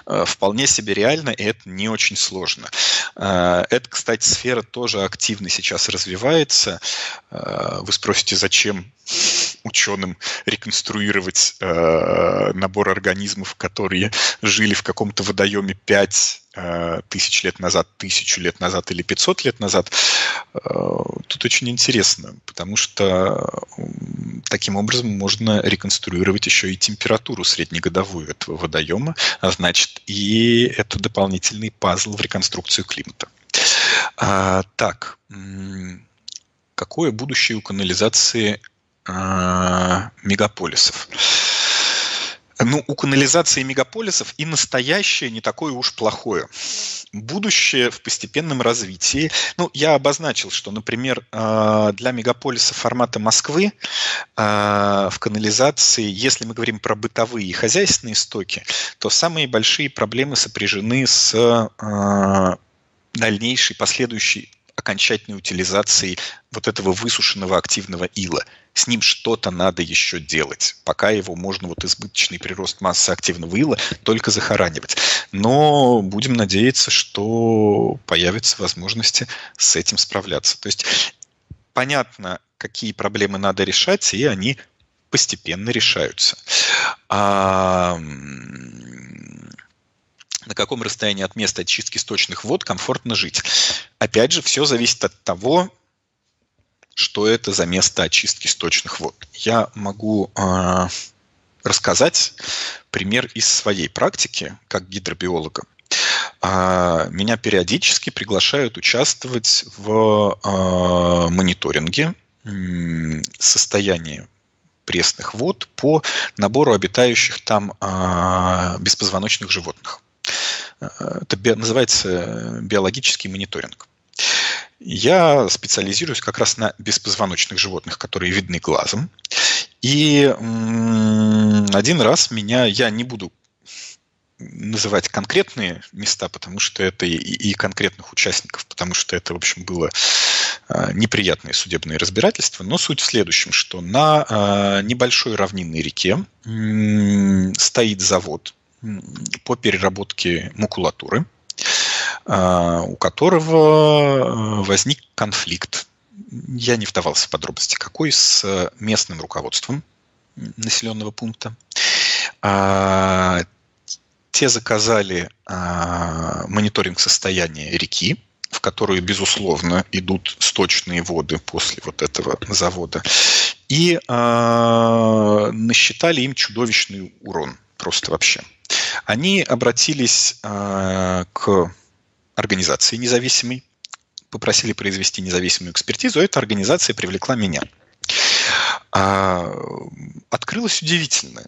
Вполне себе реально, и это не очень сложно. Эта, кстати, сфера тоже активно сейчас развивается. Вы спросите, зачем ученым реконструировать набор организмов, которые жили в каком-то водоеме 5000 лет назад, 1000 лет назад или 500 лет назад. Тут очень интересно, потому что таким образом можно реконструировать еще и температуру среднегодовую этого водоема, а значит, и это дополнительный пазл в реконструкцию климата. Так, какое будущее у канализации мегаполисов? Ну, у канализации мегаполисов и настоящее не такое уж плохое. Будущее в постепенном развитии. Ну, я обозначил, что, например, для мегаполиса формата Москвы в канализации, если мы говорим про бытовые и хозяйственные стоки, то самые большие проблемы сопряжены с дальнейшей, последующей окончательной утилизацией вот этого высушенного активного ила. С ним что-то надо еще делать, пока его можно, вот избыточный прирост массы активного ила, только захоранивать. Но будем надеяться, что появятся возможности с этим справляться. То есть понятно, какие проблемы надо решать, и они постепенно решаются. На каком расстоянии от места очистки сточных вод комфортно жить? Опять же, все зависит от того, что это за место очистки сточных вод. Я могу рассказать пример из своей практики, как гидробиолога. Меня периодически приглашают участвовать в мониторинге состояния пресных вод по набору обитающих там беспозвоночных животных. Это называется биологический мониторинг. Я специализируюсь как раз на беспозвоночных животных, которые видны глазом. И один раз я не буду называть конкретные места, потому что это и конкретных участников, потому что это, в общем, было неприятное судебное разбирательство. Но суть в следующем, что на небольшой равнинной реке стоит завод по переработке макулатуры, у которого возник конфликт. Я не вдавался в подробности, какой, с местным руководством населенного пункта. Те заказали мониторинг состояния реки, в которую, безусловно, идут сточные воды после вот этого завода, и насчитали им чудовищный урон. Просто вообще. Они обратились к организации независимой, попросили произвести независимую экспертизу, а эта организация привлекла меня. Открылось удивительное.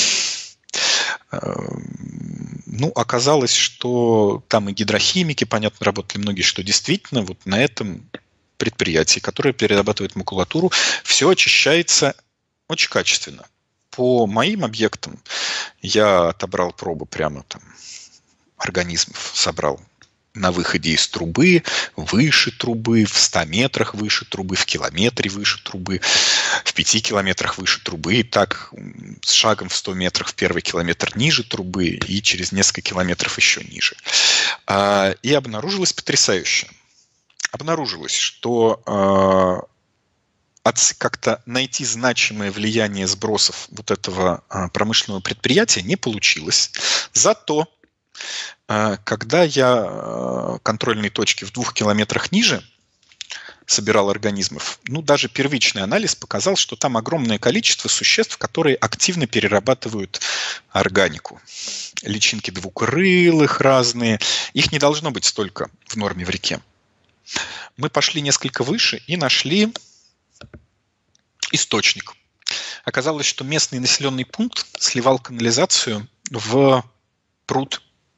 Ну, оказалось, что там и гидрохимики, понятно, работали многие, что действительно вот на этом предприятии, которое перерабатывает макулатуру, все очищается очень качественно. По моим объектам я отобрал пробы прямо там организмов, собрал на выходе из трубы, выше трубы, в 100 метрах выше трубы, в километре выше трубы, в 5 километрах выше трубы, и так с шагом в 100 метрах в первый километр ниже трубы и через несколько километров еще ниже. И обнаружилось потрясающе. Обнаружилось, что как-то найти значимое влияние сбросов вот этого промышленного предприятия не получилось. Зато когда я контрольные точки в 2 километрах ниже собирал организмов, ну, даже первичный анализ показал, что там огромное количество существ, которые активно перерабатывают органику. Личинки двукрылых разные. Их не должно быть столько в норме в реке. Мы пошли несколько выше и нашли источник. Оказалось, что местный населенный пункт сливал канализацию в пруд.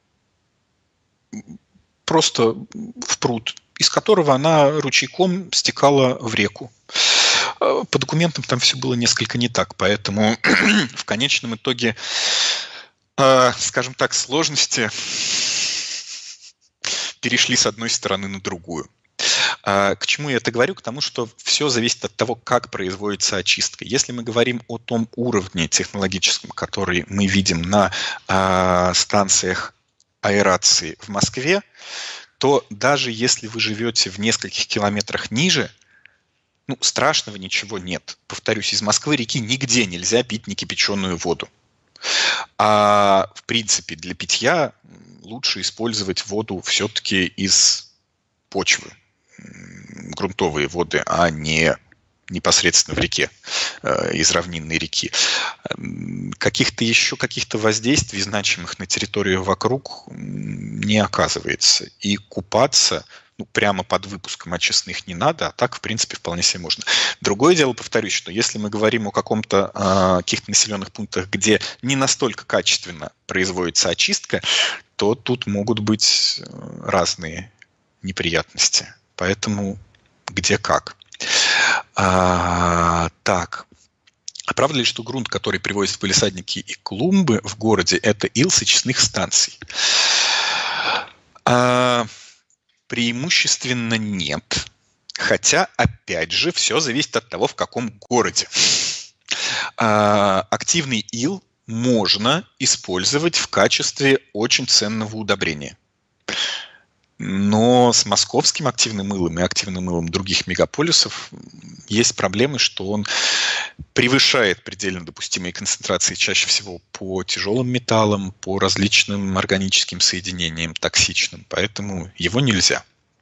Просто в пруд, из которого она ручейком стекала в реку. По документам там все было несколько не так, поэтому в конечном итоге, скажем так, сложности перешли с одной стороны на другую. К чему я это говорю? К тому, что все зависит от того, как производится очистка. Если мы говорим о том уровне технологическом, который мы видим на станциях аэрации в Москве, то даже если вы живете в нескольких километрах ниже, ну, страшного ничего нет. Повторюсь, из Москвы-реки нигде нельзя пить некипяченую воду. А в принципе для питья лучше использовать воду все-таки из почвы, грунтовые воды, а не непосредственно в реке, из равнинной реки. Каких-то воздействий значимых на территорию вокруг не оказывается. И купаться прямо под выпуском очистных не надо, а так, в принципе, вполне себе можно. Другое дело, повторюсь, что если мы говорим о каких-то населенных пунктах, где не настолько качественно производится очистка, то тут могут быть разные неприятности. Поэтому где как. Так. А правда ли, что грунт, который привозят в палисадники и клумбы в городе, это ил с очистных станций? Преимущественно нет. Хотя, опять же, все зависит от того, в каком городе. Активный ил можно использовать в качестве очень ценного удобрения. Но с московским активным илом и активным илом других мегаполисов есть проблемы, что он превышает предельно допустимые концентрации чаще всего по тяжелым металлам, по различным органическим соединениям токсичным, поэтому его нельзя.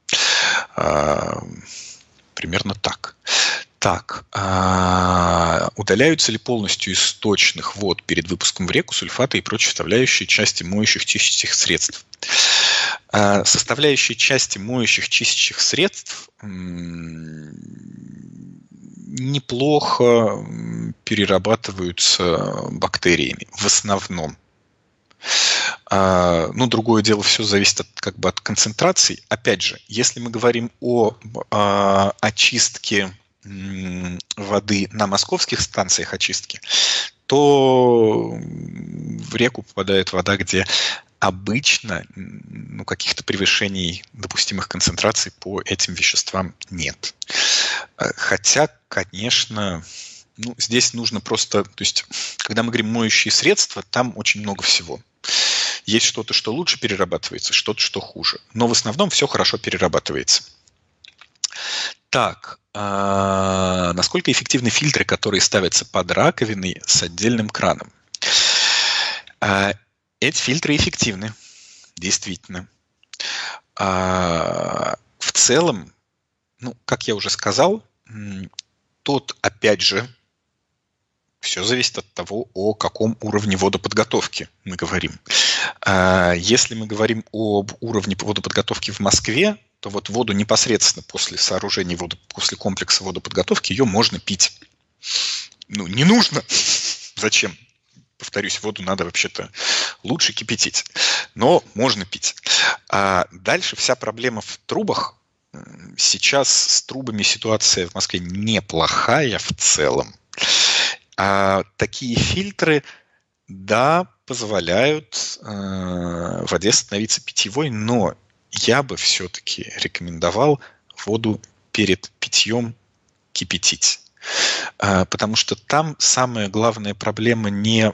Примерно так. Так, удаляются ли полностью из сточных вод перед выпуском в реку сульфаты и прочие составляющие части моющих чистящих средств? Составляющие части моющих чистящих средств неплохо перерабатываются бактериями в основном. Другое дело, все зависит от концентраций. Опять же, если мы говорим о очистке воды на московских станциях очистки, то в реку попадает вода, где обычно каких-то превышений допустимых концентраций по этим веществам нет. Хотя, конечно, здесь нужно просто... То есть, когда мы говорим моющие средства, там очень много всего. Есть что-то, что лучше перерабатывается, что-то, что хуже. Но в основном все хорошо перерабатывается. Так, насколько эффективны фильтры, которые ставятся под раковиной с отдельным краном? Эти фильтры эффективны, действительно. В целом, как я уже сказал, опять же, все зависит от того, о каком уровне водоподготовки мы говорим. Если мы говорим об уровне водоподготовки в Москве, то воду непосредственно после сооружения после комплекса водоподготовки ее можно пить. Не нужно. Зачем? Повторюсь, воду надо вообще-то лучше кипятить. Но можно пить. А дальше вся проблема в трубах. Сейчас с трубами ситуация в Москве неплохая в целом. Такие фильтры, да, позволяют воде становиться питьевой, но я бы все-таки рекомендовал воду перед питьем кипятить. Потому что там самая главная проблема не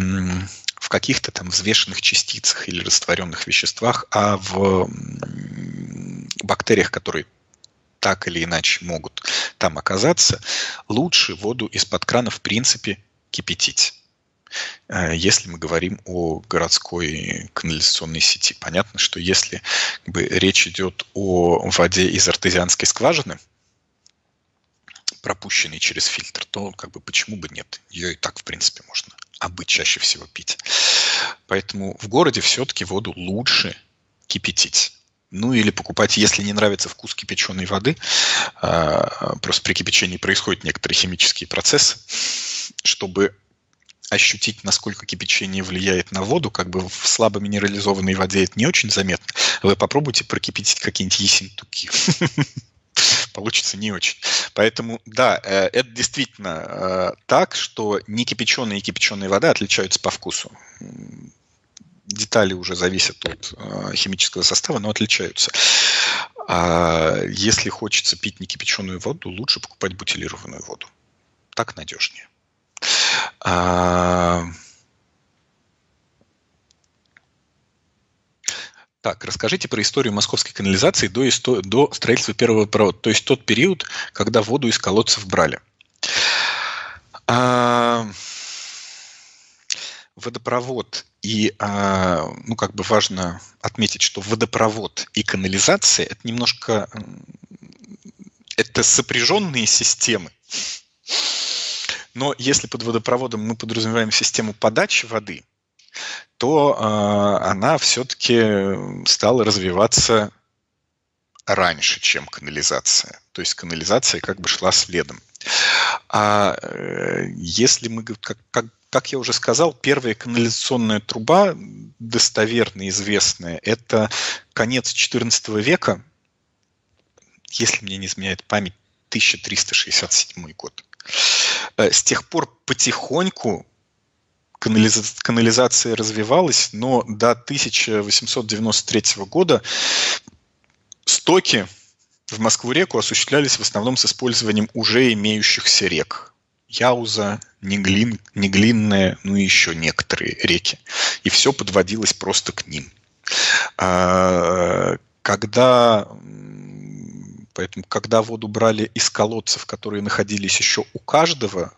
в каких-то там взвешенных частицах или растворенных веществах, а в бактериях, которые так или иначе могут там оказаться. Лучше воду из-под крана в принципе кипятить, если мы говорим о городской канализационной сети. Понятно, что если речь идет о воде из артезианской скважины, пропущенной через фильтр, то почему бы нет? Ее и так, в принципе, можно чаще всего пить. Поэтому в городе все-таки воду лучше кипятить. Или покупать, если не нравится вкус кипяченой воды, просто при кипячении происходят некоторые химические процессы, чтобы ощутить, насколько кипячение влияет на воду, в слабо минерализованной воде это не очень заметно. Вы попробуйте прокипятить какие-нибудь ессентуки. Получится не очень. Поэтому, да, это действительно так, что некипяченая и кипяченая вода отличаются по вкусу. Детали уже зависят от химического состава, но отличаются. А если хочется пить некипяченую воду, лучше покупать бутилированную воду. Так надежнее. Так, расскажите про историю московской канализации до строительства первого водопровода, то есть тот период, когда воду из колодцев брали. Водопровод и, как бы важно отметить, что водопровод и канализация – это немножко это сопряженные системы. Но если под водопроводом мы подразумеваем систему подачи воды, то она все-таки стала развиваться раньше, чем канализация. То есть канализация как бы шла следом. Если мы, как я уже сказал, первая канализационная труба, достоверно известная, это конец XIV века, если мне не изменяет память, 1367 год. С тех пор потихоньку канализация развивалась, но до 1893 года стоки в Москву-реку осуществлялись в основном с использованием уже имеющихся рек. Яуза, Неглинная, и еще некоторые реки. И все подводилось просто к ним. Поэтому, когда воду брали из колодцев, которые находились еще у каждого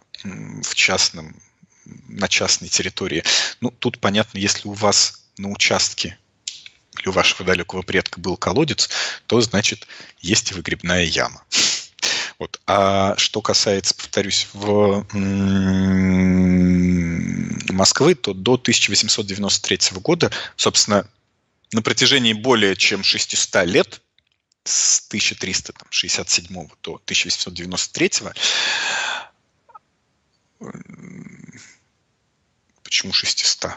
на частной территории, тут понятно, если у вас на участке или у вашего далекого предка был колодец, то, значит, есть и выгребная яма. Вот. А что касается, повторюсь, Москвы, то до 1893 года, собственно, на протяжении более чем 600 лет, с 1367 до 1893, почему 600?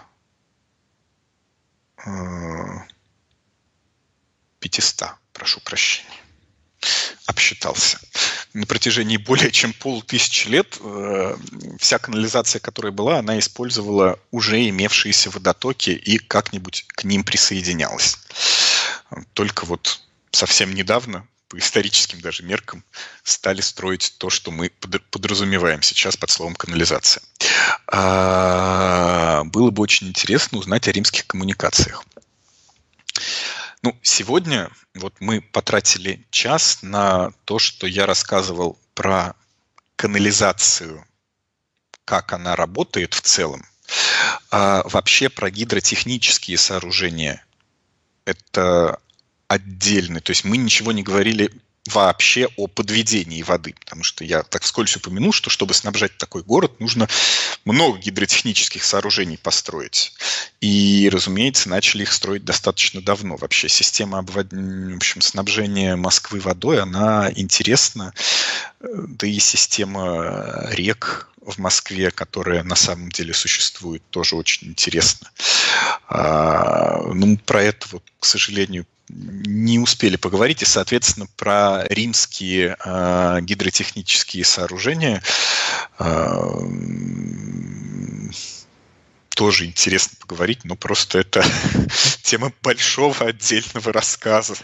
500, прошу прощения. Обсчитался. На протяжении более чем 500 лет вся канализация, которая была, она использовала уже имевшиеся водотоки и как-нибудь к ним присоединялась. Только вот совсем недавно, по историческим даже меркам, стали строить то, что мы подразумеваем сейчас под словом канализация. Было бы очень интересно узнать о римских коммуникациях. Сегодня вот мы потратили час на то, что я рассказывал про канализацию, как она работает в целом. Вообще про гидротехнические сооружения это отдельно. То есть мы ничего не говорили вообще о подведении воды, потому что я так вскользь упомянул, что чтобы снабжать такой город, нужно много гидротехнических сооружений построить. И, разумеется, начали их строить достаточно давно. Вообще система снабжения Москвы водой, она интересна. Да и система рек в Москве, которая на самом деле существует, тоже очень интересна. Про это, к сожалению, не успели поговорить, и, соответственно, про римские гидротехнические сооружения тоже интересно поговорить, но просто это тема большого отдельного рассказа.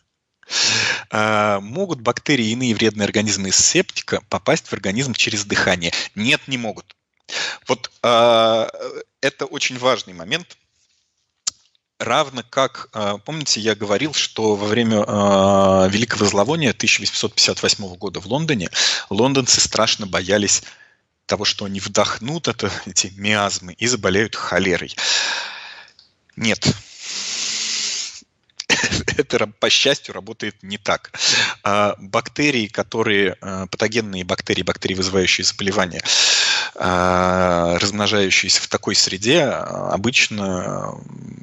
Могут бактерии и иные вредные организмы из септика попасть в организм через дыхание? Нет, не могут. Вот это очень важный момент. Равно как, помните, я говорил, что во время Великого зловония 1858 года в Лондоне лондонцы страшно боялись того, что они вдохнут эти миазмы и заболеют холерой. Нет. Это, по счастью, работает не так. Бактерии, патогенные бактерии, вызывающие заболевания, размножающиеся в такой среде, обычно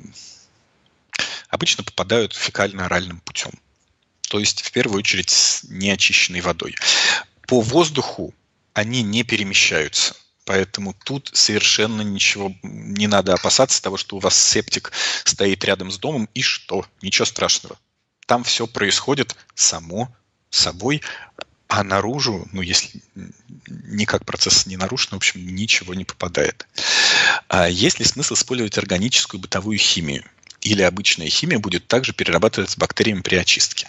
попадают фекально-оральным путем. То есть, в первую очередь, с неочищенной водой. По воздуху они не перемещаются. Поэтому тут совершенно ничего не надо опасаться того, что у вас септик стоит рядом с домом, и что? Ничего страшного. Там все происходит само собой, а наружу, если никак процесс не нарушен, в общем, ничего не попадает. Есть ли смысл использовать органическую бытовую химию? Или обычная химия будет также перерабатываться бактериями при очистке?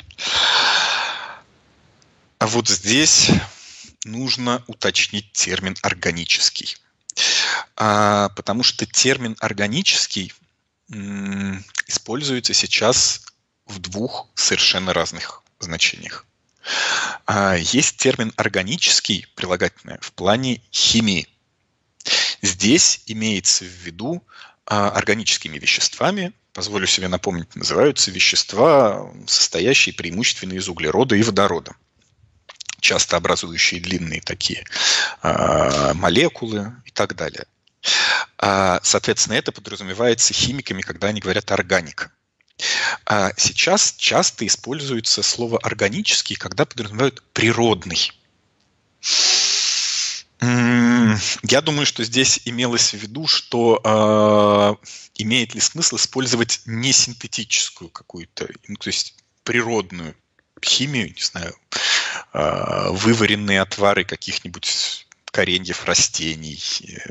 А вот здесь нужно уточнить термин «органический». Потому что термин «органический» используется сейчас в двух совершенно разных значениях. Есть термин «органический» прилагательное в плане химии. Здесь имеется в виду органическими веществами, позволю себе напомнить, называются вещества, состоящие преимущественно из углерода и водорода, часто образующие длинные такие молекулы и так далее. Соответственно, это подразумевается химиками, когда они говорят «органика». Сейчас часто используется слово «органический», когда подразумевают «природный». Я думаю, что здесь имелось в виду, что имеет ли смысл использовать не синтетическую какую-то, то есть природную химию, не знаю, вываренные отвары каких-нибудь кореньев растений.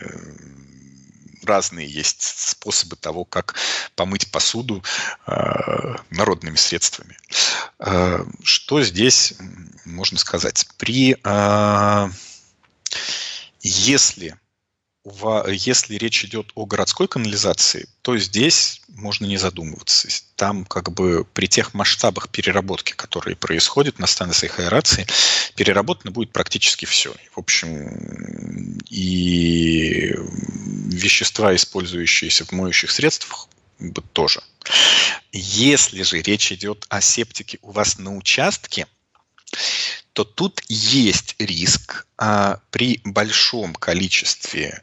Разные есть способы того, как помыть посуду народными средствами. Что здесь можно сказать? Если речь идет о городской канализации, то здесь можно не задумываться. Там как бы при тех масштабах переработки, которые происходят на станциях аэрации, переработано будет практически все. В общем, и вещества, использующиеся в моющих средствах, тоже. Если же речь идет о септике у вас на участке, то тут есть риск при большом количестве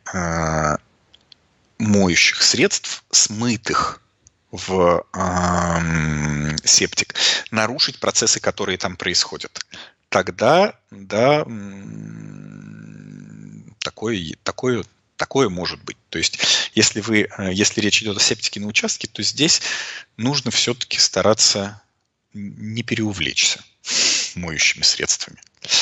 моющих средств, смытых в септик, нарушить процессы, которые там происходят. Тогда, да, такое может быть. То есть, если речь идет о септике на участке, то здесь нужно все-таки стараться не переувлечься моющими средствами.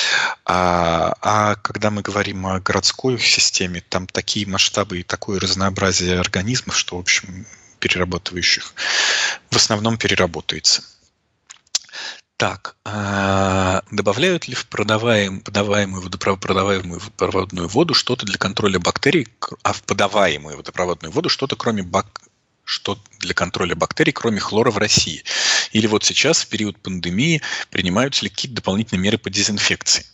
А когда мы говорим о городской системе, там такие масштабы и такое разнообразие организмов, что, в общем, перерабатывающих в основном переработается. Так, добавляют ли в подаваемую водопроводную воду что-то для контроля бактерий, в подаваемую водопроводную воду что-то что для контроля бактерий, кроме хлора в России? Или вот сейчас, в период пандемии, принимаются ли какие-то дополнительные меры по дезинфекции?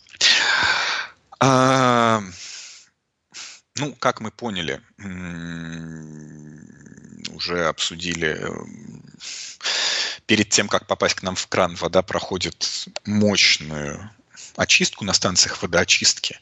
Как мы поняли, уже обсудили, перед тем, как попасть к нам в кран, вода проходит мощную очистку на станциях водоочистки.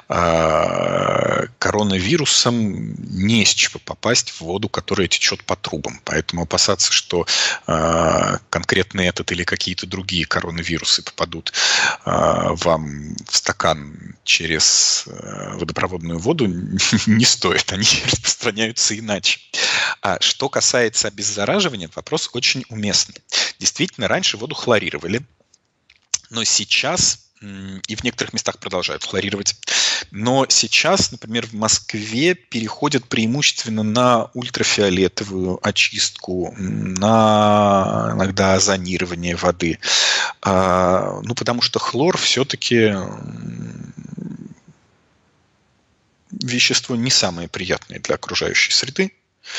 Коронавирусам не с чего попасть в воду, которая течет по трубам. Поэтому опасаться, что конкретно этот или какие-то другие коронавирусы попадут вам в стакан через водопроводную воду, не стоит. Они распространяются иначе. Что касается обеззараживания, вопрос очень уместный. Действительно, раньше воду хлорировали, но сейчас и в некоторых местах продолжают хлорировать. Но сейчас, например, в Москве переходят преимущественно на ультрафиолетовую очистку, на иногда озонирование воды. Потому что хлор все-таки вещество не самое приятное для окружающей среды.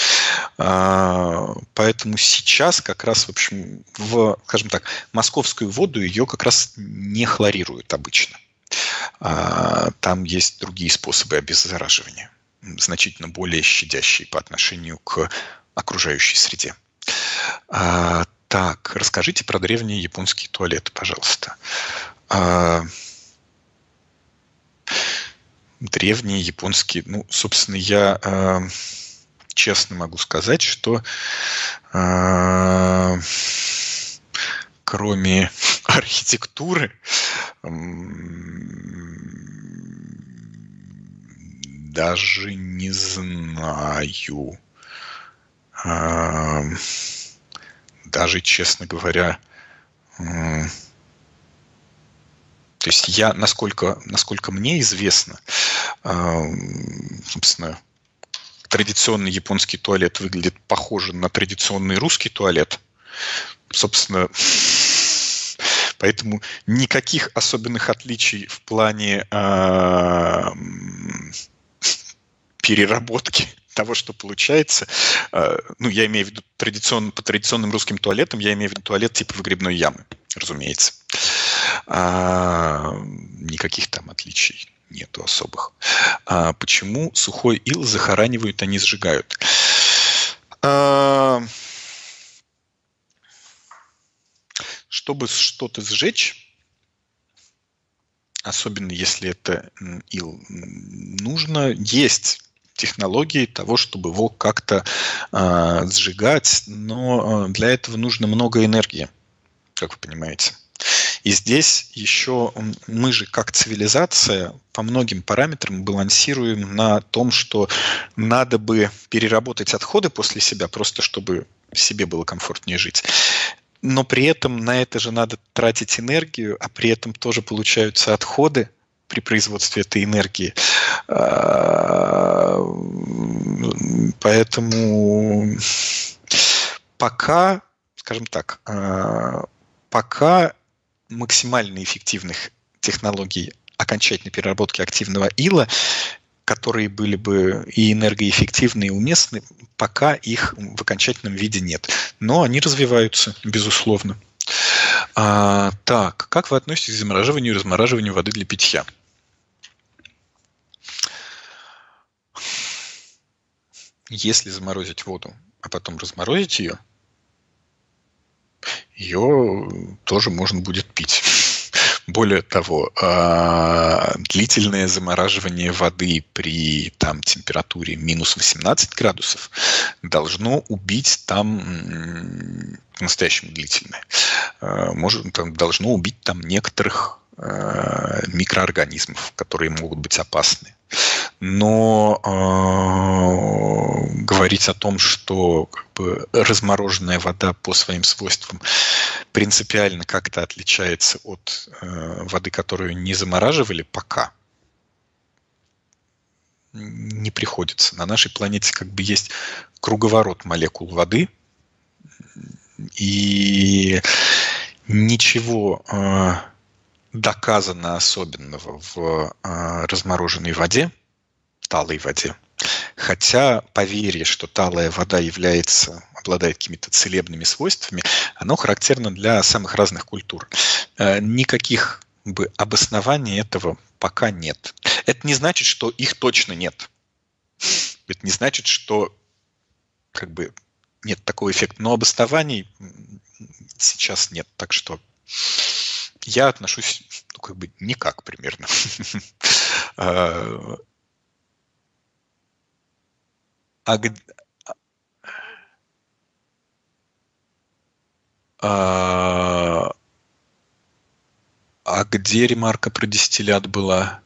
Поэтому сейчас как раз, в общем, скажем так, московскую воду ее как раз не хлорируют обычно. Там есть другие способы обеззараживания, значительно более щадящие по отношению к окружающей среде. Так, расскажите про древние японские туалеты, пожалуйста. Древние японские, собственно, я честно могу сказать, что кроме архитектуры даже не знаю. Даже, честно говоря, то есть я, насколько мне известно, собственно, традиционный японский туалет выглядит похоже на традиционный русский туалет. Собственно, поэтому никаких особенных отличий в плане переработки того, что получается, ну, я имею в виду по традиционным русским туалетам, я имею в виду туалет типа выгребной ямы, разумеется. Никаких там отличий нету особых. Почему сухой ил захоранивают, а не сжигают? Чтобы что-то сжечь, особенно если это ил, нужно есть технологии того, чтобы его как-то сжигать, но для этого нужно много энергии, как вы понимаете. И здесь еще мы же как цивилизация по многим параметрам балансируем на том, что надо бы переработать отходы после себя, просто чтобы себе было комфортнее жить. Но при этом на это же надо тратить энергию, а при этом тоже получаются отходы при производстве этой энергии. Поэтому пока, скажем так, пока максимально эффективных технологий окончательной переработки активного ила, которые были бы и энергоэффективны, и уместны, пока их в окончательном виде нет. Но они развиваются, безусловно. Так, как вы относитесь к замораживанию и размораживанию воды для питья? Если заморозить воду, а потом разморозить ее тоже можно будет пить. Более того, длительное замораживание воды при температуре минус 18 градусов должно убить по-настоящему длительное, должно убить некоторых микроорганизмов, которые могут быть опасны. Но говорить о том, что размороженная вода по своим свойствам принципиально как-то отличается от воды, которую не замораживали, пока не приходится. На нашей планете есть круговорот молекул воды, и ничего доказано особенного в размороженной воде, талой воде. Хотя поверье, что талая вода обладает какими-то целебными свойствами, оно характерно для самых разных культур. Никаких обоснований этого пока нет. Это не значит, что их точно нет. Это не значит, что нет такого эффекта. Но обоснований сейчас нет. Так что я отношусь никак примерно. А где ремарка про дистиллят была?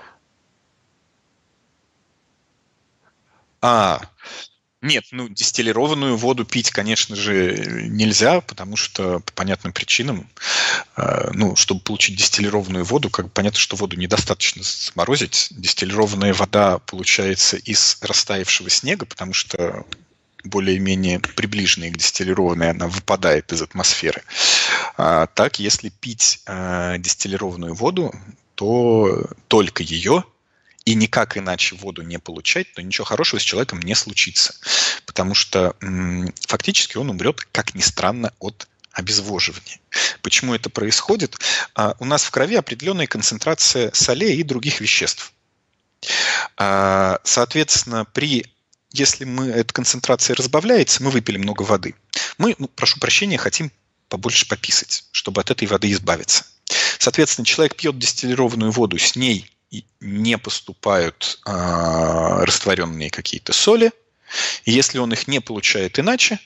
Нет, дистиллированную воду пить, конечно же, нельзя, потому что по понятным причинам, чтобы получить дистиллированную воду, понятно, что воду недостаточно заморозить. Дистиллированная вода получается из растаявшего снега, потому что более-менее приближенная к дистиллированной, она выпадает из атмосферы. Так, если пить дистиллированную воду, то только ее, и никак иначе воду не получать, то ничего хорошего с человеком не случится. Потому что фактически он умрет, как ни странно, от обезвоживания. Почему это происходит? У нас в крови определенная концентрация солей и других веществ. Соответственно, если эта концентрация разбавляется, мы выпили много воды. Мы, прошу прощения, хотим побольше пописать, чтобы от этой воды избавиться. Соответственно, человек пьет дистиллированную воду, с ней не поступают растворенные какие-то соли. И если он их не получает иначе,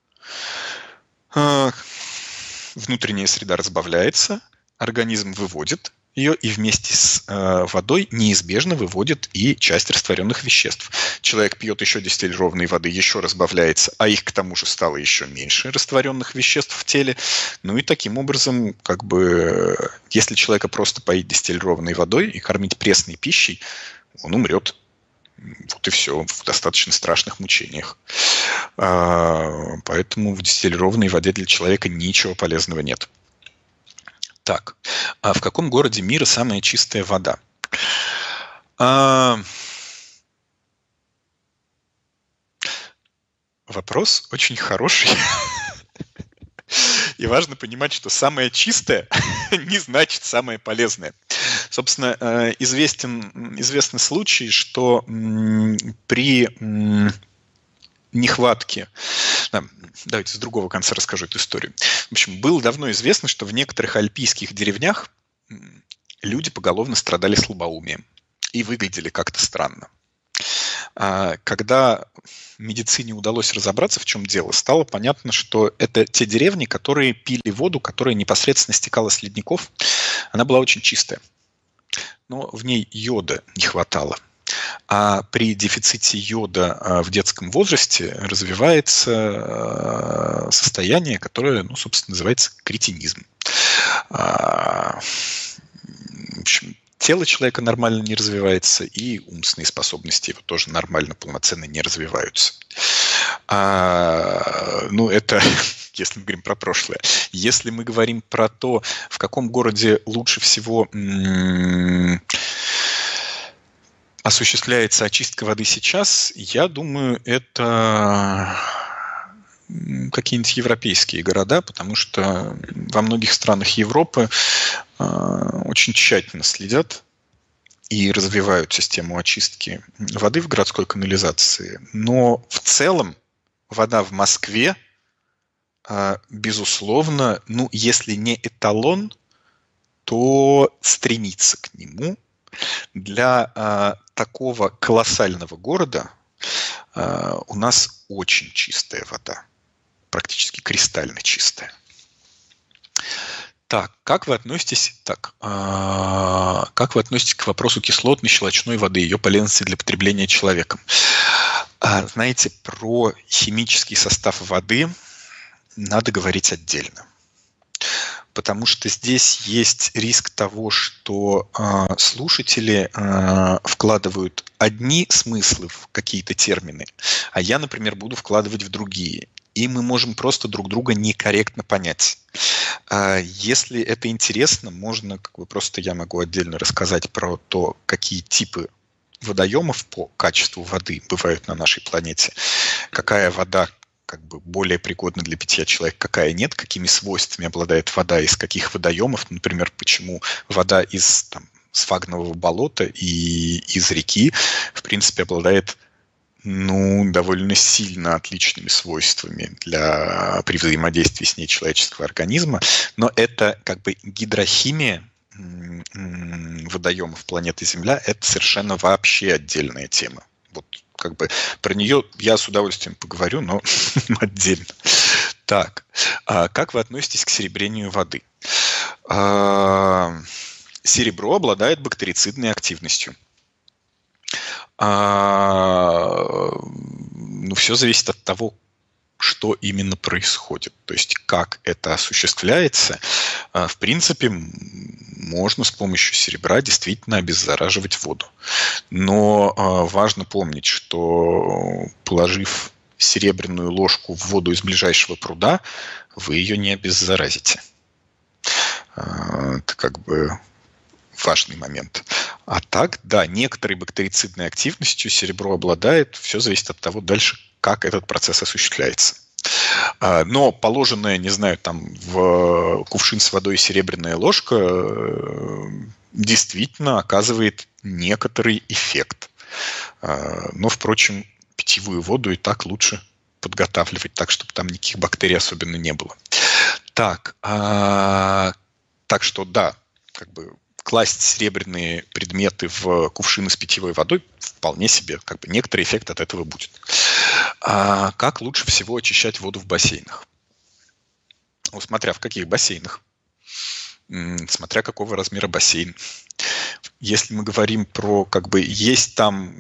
внутренняя среда разбавляется, организм выводит ее, и вместе с водой неизбежно выводит и часть растворенных веществ. Человек пьет еще дистиллированной воды, еще разбавляется, а их к тому же стало еще меньше растворенных веществ в теле. И таким образом, если человека просто поить дистиллированной водой и кормить пресной пищей, он умрет. Вот и все, в достаточно страшных мучениях. Поэтому в дистиллированной воде для человека ничего полезного нет. Так, а в каком городе мира самая чистая вода? вопрос очень хороший. И важно понимать, что самое чистое не значит самое полезное. Собственно, известны случаи, что при нехватке... Давайте с другого конца расскажу эту историю. В общем, было давно известно, что в некоторых альпийских деревнях люди поголовно страдали слабоумием и выглядели как-то странно. Когда медицине удалось разобраться, в чем дело, стало понятно, что это те деревни, которые пили воду, которая непосредственно стекала с ледников. Она была очень чистая, но в ней йода не хватало. А при дефиците йода в детском возрасте развивается состояние, которое, собственно, называется кретинизм. В общем, тело человека нормально не развивается, и умственные способности его тоже нормально, полноценно не развиваются. Это если мы говорим про прошлое. Если мы говорим про то, в каком городе лучше всего осуществляется очистка воды сейчас, я думаю, это какие-нибудь европейские города, потому что во многих странах Европы очень тщательно следят и развивают систему очистки воды в городской канализации. Но в целом вода в Москве, безусловно, если не эталон, то стремится к нему. Для такого колоссального города у нас очень чистая вода, практически кристально чистая. Так, как вы относитесь к вопросу кислотной щелочной воды, ее полезности для потребления человеком? Знаете, про химический состав воды надо говорить отдельно. Потому что здесь есть риск того, что слушатели вкладывают одни смыслы в какие-то термины, а я, например, буду вкладывать в другие. И мы можем просто друг друга некорректно понять. Если это интересно, можно, я могу отдельно рассказать про то, какие типы водоемов по качеству воды бывают на нашей планете, какая вода более пригодна для питья человека, какая нет, какими свойствами обладает вода, из каких водоемов, например, почему вода из сфагнового болота и из реки, в принципе, обладает довольно сильно отличными свойствами при взаимодействии с ней человеческого организма, но это гидрохимия водоемов планеты Земля, это совершенно вообще отдельная тема. Про нее я с удовольствием поговорю, но отдельно. Так, как вы относитесь к серебрению воды? Серебро обладает бактерицидной активностью. Все зависит от того, что именно происходит. То есть, как это осуществляется. В принципе, можно с помощью серебра действительно обеззараживать воду. Но важно помнить, что положив серебряную ложку в воду из ближайшего пруда, вы ее не обеззаразите. Это важный момент. А так, да, некоторой бактерицидной активностью серебро обладает. Все зависит от того дальше, как этот процесс осуществляется. Но положенная, в кувшин с водой серебряная ложка действительно оказывает некоторый эффект. Но, впрочем, питьевую воду и так лучше подготавливать так, чтобы там никаких бактерий особенно не было. Так что да, класть серебряные предметы в кувшины с питьевой водой вполне себе, некоторый эффект от этого будет. Как лучше всего очищать воду в бассейнах? Смотря в каких бассейнах. Смотря какого размера бассейн. Если мы говорим про, есть там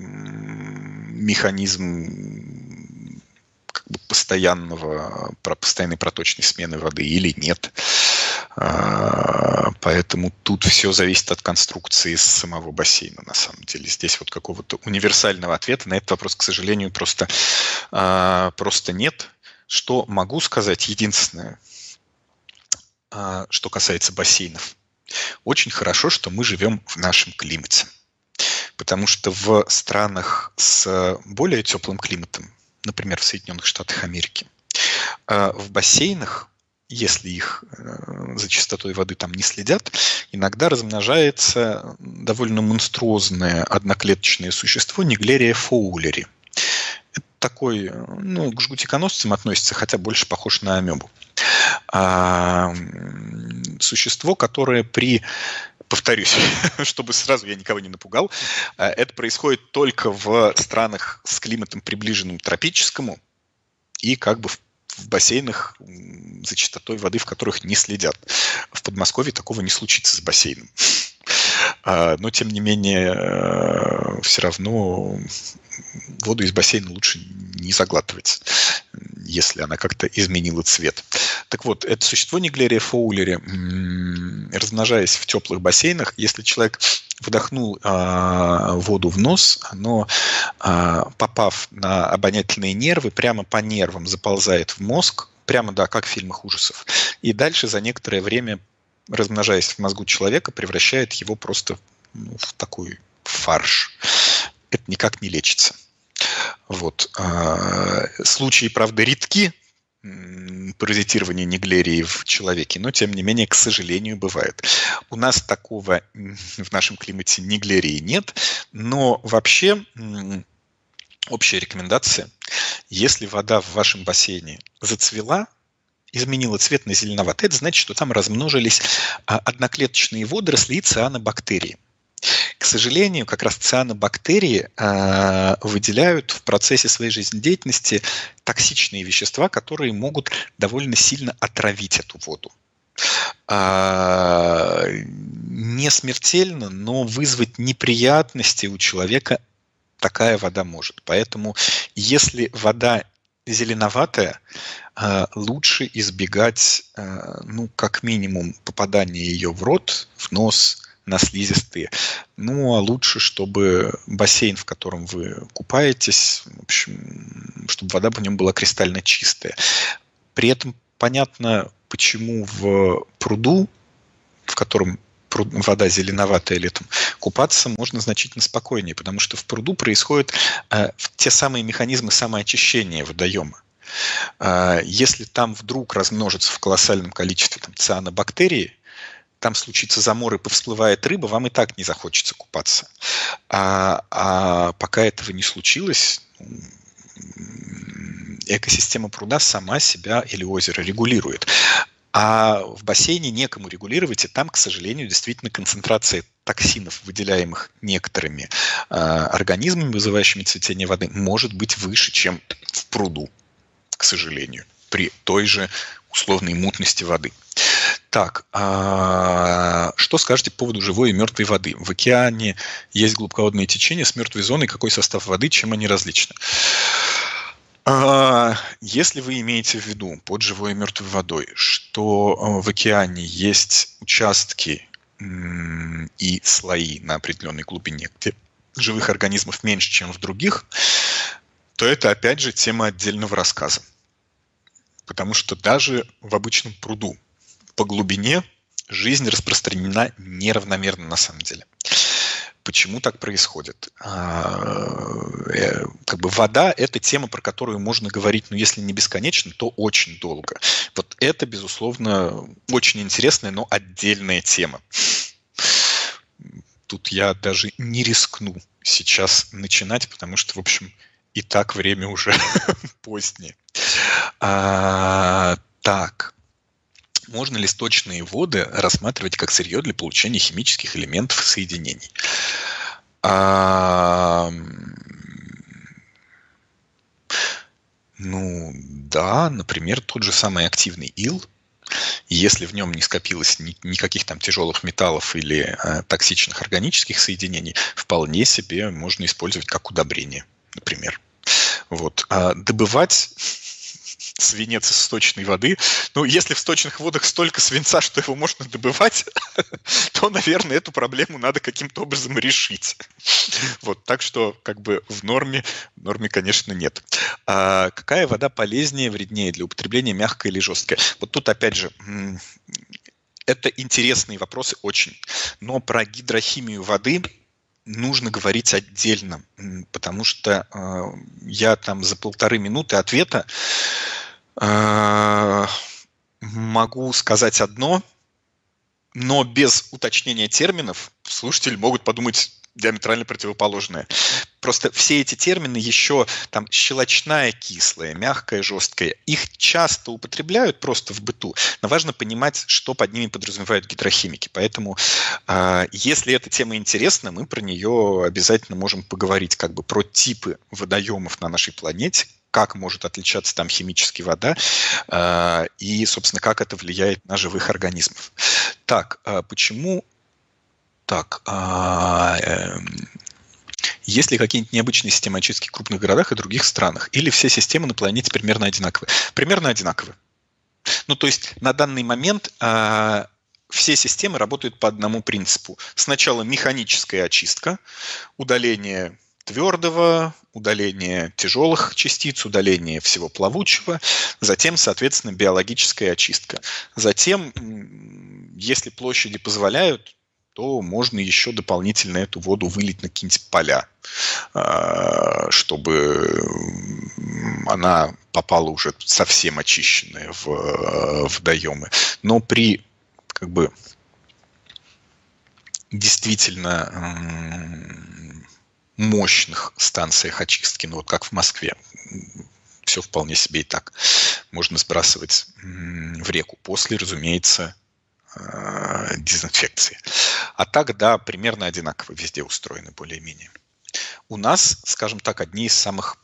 механизм постоянной проточной смены воды или нет. Поэтому тут все зависит от конструкции самого бассейна, на самом деле. Здесь какого-то универсального ответа на этот вопрос, к сожалению, просто нет. Что могу сказать? Единственное, что касается бассейнов. Очень хорошо, что мы живем в нашем климате. Потому что в странах с более теплым климатом, например, в Соединенных Штатах Америки. В бассейнах, если их за чистотой воды там не следят, иногда размножается довольно монструозное одноклеточное существо Ниглерия фоулери. Это такой, к жгутиконосцам относится, хотя больше похож на амебу. Существо, которое повторюсь, чтобы сразу я никого не напугал, это происходит только в странах с климатом приближенным к тропическому и как бы в бассейнах за чистотой воды, в которых не следят. В Подмосковье такого не случится с бассейном. Но, тем не менее, все равно воду из бассейна лучше не заглатывать, если она как-то изменила цвет. Так вот, это существо Ниглерия фоулери, размножаясь в теплых бассейнах, если человек вдохнул воду в нос, оно, попав на обонятельные нервы, прямо по нервам заползает в мозг, прямо, да, как в фильмах ужасов, и дальше за некоторое время, размножаясь в мозгу человека, превращает его просто в такой фарш. Это никак не лечится. Вот. Случаи, правда, редки, паразитирования Ниглерии в человеке, но, тем не менее, к сожалению, бывает. У нас такого в нашем климате Ниглерии нет, но вообще общая рекомендация: если вода в вашем бассейне зацвела, изменила цвет на зеленоватый, это значит, что там размножились одноклеточные водоросли и цианобактерии. К сожалению, как раз цианобактерии выделяют в процессе своей жизнедеятельности токсичные вещества, которые могут довольно сильно отравить эту воду. Не смертельно, но вызвать неприятности у человека такая вода может. Поэтому, если вода зеленоватая, лучше избегать, как минимум, попадания ее в рот, в нос, на слизистые. А лучше, чтобы бассейн, в котором вы купаетесь, в общем, чтобы вода в нем была кристально чистая. При этом понятно, почему в пруду, в котором вода зеленоватая летом, купаться можно значительно спокойнее, потому что в пруду происходят те самые механизмы самоочищения водоема. Если там вдруг размножится в колоссальном количестве цианобактерии, там случится замор и повсплывает рыба, вам и так не захочется купаться. А пока этого не случилось, экосистема пруда сама себя или озеро регулирует. А в бассейне некому регулировать, и там, к сожалению, действительно концентрация токсинов, выделяемых некоторыми организмами, вызывающими цветение воды, может быть выше, чем в пруду, к сожалению, при той же условной мутности воды. Так, что скажете по поводу живой и мертвой воды? В океане есть глубоководные течения с мертвой зоной. Какой состав воды, чем они различны? Если вы имеете в виду под живой и мертвой водой, что в океане есть участки и слои на определенной глубине, где живых организмов меньше, чем в других, то это, опять же, тема отдельного рассказа. Потому что даже в обычном пруду по глубине жизнь распространена неравномерно на самом деле. Почему так происходит? Вода – это тема, про которую можно говорить, если не бесконечно, то очень долго. Вот это, безусловно, очень интересная, но отдельная тема. Тут я даже не рискну сейчас начинать, потому что, в общем, и так время уже позднее. Так. Можно ли сточные воды рассматривать как сырье для получения химических элементов и соединений? Да, например, тот же самый активный ил, если в нем не скопилось никаких там тяжелых металлов или токсичных органических соединений, вполне себе можно использовать как удобрение, например. Вот. Добывать свинец из сточной воды. Если в сточных водах столько свинца, что его можно добывать, то, наверное, эту проблему надо каким-то образом решить. Вот, так что, в норме, конечно, нет. Какая вода полезнее, вреднее для употребления, мягкая или жесткая? Вот тут, опять же, это интересные вопросы очень. Но про гидрохимию воды нужно говорить отдельно, потому что я там за 1,5 минуты ответа могу сказать одно, но без уточнения терминов слушатели могут подумать диаметрально противоположное. Просто все эти термины еще там щелочная, кислая, мягкая, жесткая, их часто употребляют просто в быту, но важно понимать, что под ними подразумевают гидрохимики. Поэтому, если эта тема интересна, мы про нее обязательно можем поговорить, как бы про типы водоемов на нашей планете, как может отличаться там химически вода и, собственно, как это влияет на живых организмов. Так, почему... Так, есть ли какие-нибудь необычные системы очистки в крупных городах и других странах? Или все системы на планете примерно одинаковые? Примерно одинаковые. Ну, то есть на данный момент все системы работают по одному принципу. Сначала механическая очистка, удаление твердого, удаление тяжелых частиц, удаление всего плавучего, затем, соответственно, биологическая очистка. Затем, если площади позволяют, то можно еще дополнительно эту воду вылить на какие-нибудь поля, чтобы она попала уже совсем очищенная в водоемы. Но при как бы действительно мощных станциях очистки, ну вот как в Москве, все вполне себе и так можно сбрасывать в реку после, разумеется, дезинфекции. А так, да, примерно одинаково везде устроены более-менее. У нас, скажем так, одни из самых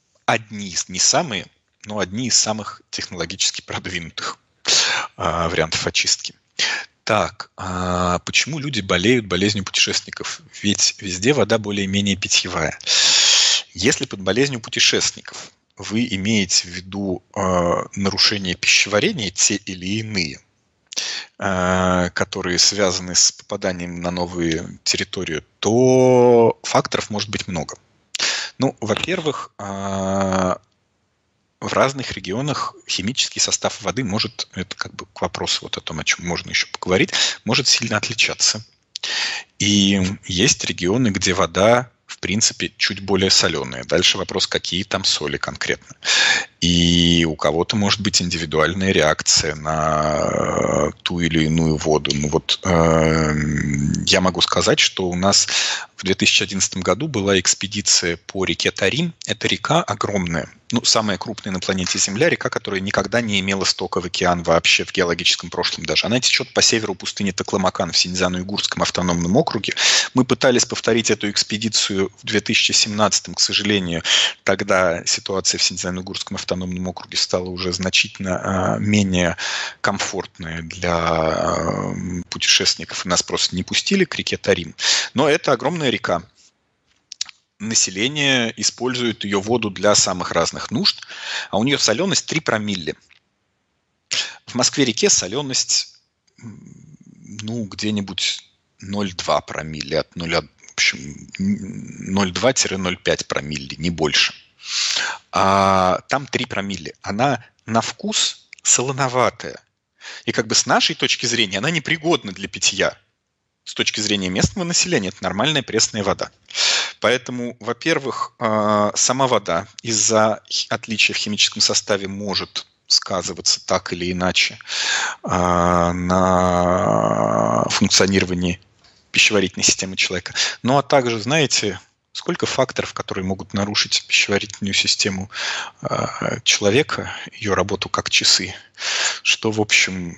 технологически продвинутых вариантов очистки. Так, почему люди болеют болезнью путешественников? Ведь везде вода более-менее питьевая. Если под болезнью путешественников вы имеете в виду нарушение пищеварения, те или иные, которые связаны с попаданием на новую территорию, то факторов может быть много. Ну, во-первых, в разных регионах химический состав воды может, это как бы к вопросу вот о том, о чем можно еще поговорить, может сильно отличаться. И есть регионы, где вода, в принципе, чуть более соленая. Дальше вопрос, какие там соли конкретно. И у кого-то может быть индивидуальная реакция на ту или иную воду. Ну вот я могу сказать, что у нас в 2011 году была экспедиция по реке Тарим. Это река огромная, ну, самая крупная на планете Земля, река, которая никогда не имела стока в океан вообще в геологическом прошлом даже. Она течет по северу пустыни Такламакан в Синьцзян-Уйгурском автономном округе. Мы пытались повторить эту экспедицию в 2017, к сожалению. Тогда ситуация в Синьцзян-Уйгурском автономном округе стала уже значительно менее комфортная для путешественников. Нас просто не пустили к реке Тарим. Но это огромная река. Население использует ее воду для самых разных нужд, а у нее соленость 3 промилле. В Москве-реке соленость, ну, где-нибудь 0,2 промилле, от 0,2-0,5 промилле, не больше. А там 3 промилле. Она на вкус солоноватая. И как бы с нашей точки зрения она непригодна для питья. С точки зрения местного населения это нормальная пресная вода. Поэтому, во-первых, сама вода из-за отличия в химическом составе может сказываться так или иначе на функционировании пищеварительной системы человека. Ну а также, знаете, сколько факторов, которые могут нарушить пищеварительную систему человека, ее работу как часы, что, в общем...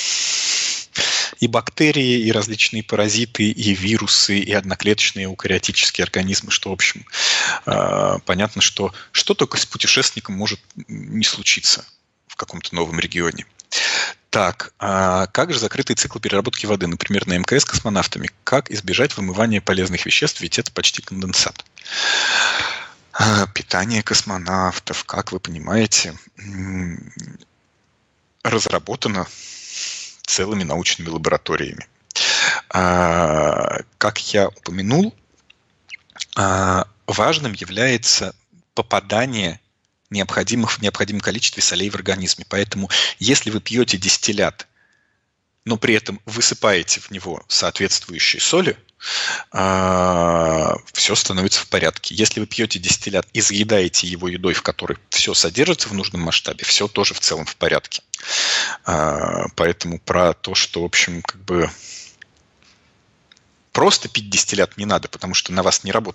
И бактерии, и различные паразиты, и вирусы, и одноклеточные эукариотические организмы, что, в общем, понятно, что только с путешественником может не случиться в каком-то новом регионе. Так, как же закрытый цикл переработки воды, например, на МКС космонавтами? Как избежать вымывания полезных веществ, ведь это почти конденсат? Питание космонавтов, как вы понимаете, разработано целыми научными лабораториями. Как я упомянул, важным является попадание необходимых в необходимом количестве солей в организме. Поэтому, если вы пьете дистиллят но при этом высыпаете в него соответствующие соли, все становится в порядке. Если вы пьете дистиллят и заедаете его едой, в которой все содержится в нужном масштабе, все тоже в целом в порядке. Поэтому про то, что, в общем, как бы просто пить дистиллят не надо, потому что на вас не работает